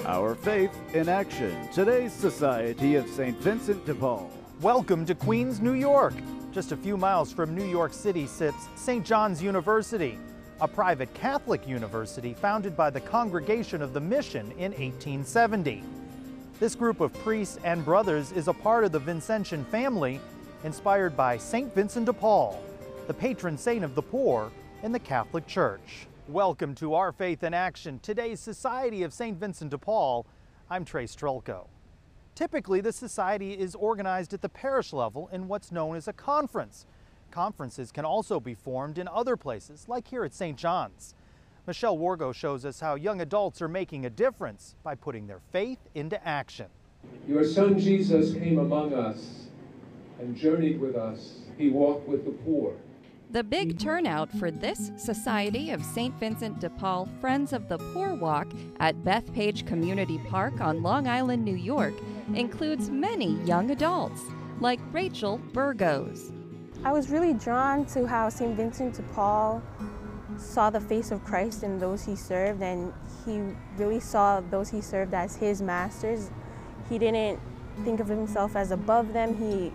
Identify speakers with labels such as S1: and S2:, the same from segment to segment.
S1: Our Faith in Action, today's Society of St. Vincent de Paul.
S2: Welcome to Queens, New York. Just a few miles from New York City sits St. John's University, a private Catholic university founded by the Congregation of the Mission in 1870. This group of priests and brothers is a part of the Vincentian family, inspired by St. Vincent de Paul, the patron saint of the poor in the Catholic Church. Welcome to Our Faith in Action, today's Society of St. Vincent de Paul. I'm Trey Strelko. Typically, the society is organized at the parish level in what's known as a conference. Conferences can also be formed in other places, like here at St. John's. Michelle Wargo shows us how young adults are making a difference by putting their faith into action.
S3: Your son Jesus came among us and journeyed with us. He walked with the poor.
S4: The big turnout for this Society of St. Vincent de Paul Friends of the Poor Walk at Bethpage Community Park on Long Island, New York, includes many young adults, like Rachel Burgos.
S5: I was really drawn to how St. Vincent de Paul saw the face of Christ in those he served, and he really saw those he served as his masters. He didn't think of himself as above them. He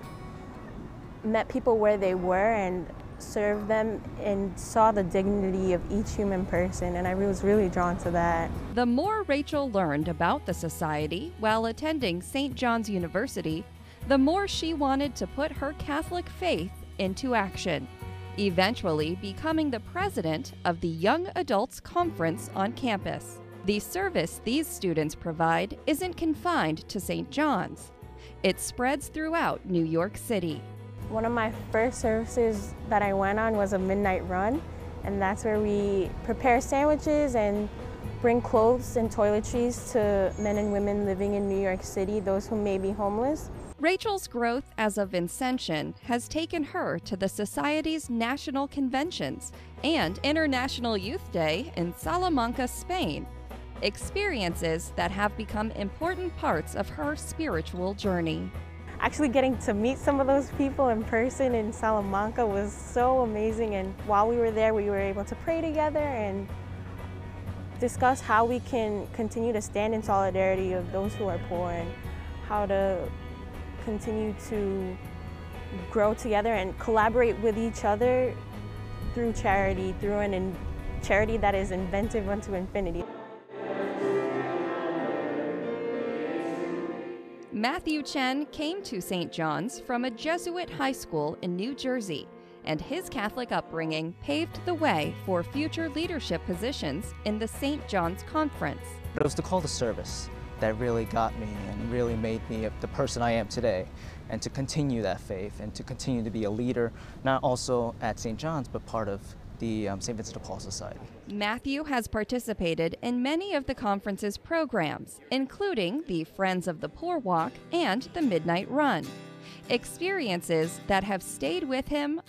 S5: met people where they were and served them and saw the dignity of each human person, and I was really drawn to that.
S4: The more Rachel learned about the society while attending St. John's University, the more she wanted to put her Catholic faith into action, eventually becoming the president of the Young Adults Conference on campus. The service these students provide isn't confined to St. John's. It spreads throughout New York City.
S5: One of my first services that I went on was a midnight run, and that's where we prepare sandwiches and bring clothes and toiletries to men and women living in New York City, those who may be homeless.
S4: Rachel's growth as a Vincentian has taken her to the Society's national conventions and International Youth Day in Salamanca, Spain, experiences that have become important parts of her spiritual journey.
S5: Actually getting to meet some of those people in person in Salamanca was so amazing, and while we were there we were able to pray together and discuss how we can continue to stand in solidarity of those who are poor and how to continue to grow together and collaborate with each other through charity, charity that is inventive unto infinity.
S4: Matthew Chen came to St. John's from a Jesuit high school in New Jersey, and his Catholic upbringing paved the way for future leadership positions in the St. John's Conference.
S6: It was the call to service that really got me and really made me the person I am today, and to continue that faith and to continue to be a leader, not also at St. John's, but part of the St. Vincent de Paul Society.
S4: Matthew has participated in many of the conference's programs, including the Friends of the Poor Walk and the Midnight Run, experiences that have stayed with him